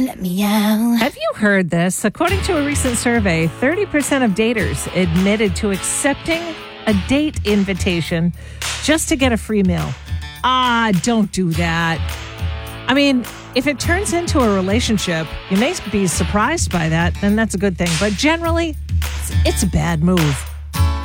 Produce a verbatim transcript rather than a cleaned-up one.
let me out. Have you heard this? According to a recent survey, thirty percent of daters admitted to accepting a date invitation just to get a free meal. Ah, don't do that. I mean, if it turns into a relationship, you may be surprised by that, then that's a good thing. But generally, it's, it's a bad move.